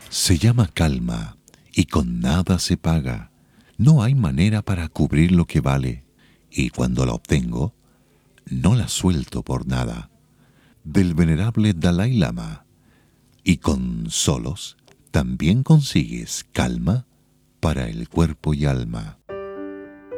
Se llama calma y con nada se paga. No hay manera para cubrir lo que vale y cuando la obtengo, no la suelto por nada. Del venerable Dalai Lama. Y con solos también consigues calma para el cuerpo y alma.